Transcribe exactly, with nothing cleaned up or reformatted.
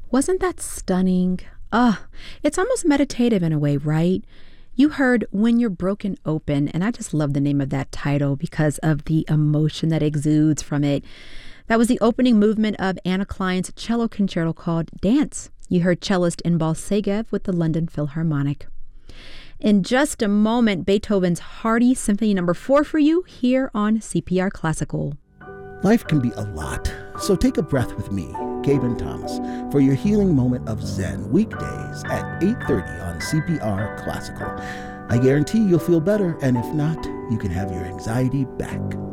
Wasn't that stunning? Ah, it's almost meditative in a way, right? You heard When You're Broken Open, and I just love the name of that title because of the emotion that exudes from it. That was the opening movement of Anna Klein's cello concerto called Dance. You heard cellist Inbal Segev with the London Philharmonic. In just a moment, Beethoven's Hearty Symphony Number four for you here on C P R Classical. Life can be a lot, so take a breath with me, Gaben Thomas, for your healing moment of Zen, weekdays at eight thirty on C P R Classical. I guarantee you'll feel better, and if not, you can have your anxiety back.